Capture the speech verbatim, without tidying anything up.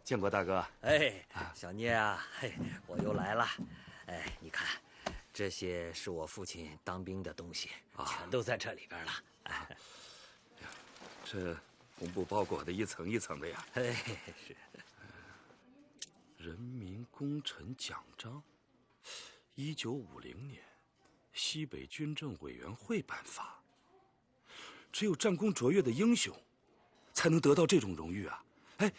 见过大哥。 哎，小聂啊，嘿，我又来了。哎，你看，这些是我父亲当兵的东西，啊、全都在这里边了。哎， 这红布包裹的一层一层的呀。 哎，是。 人民功臣奖章，一九五零年，西北军政委员会颁发。只有战功卓越的英雄，才能得到这种荣誉啊。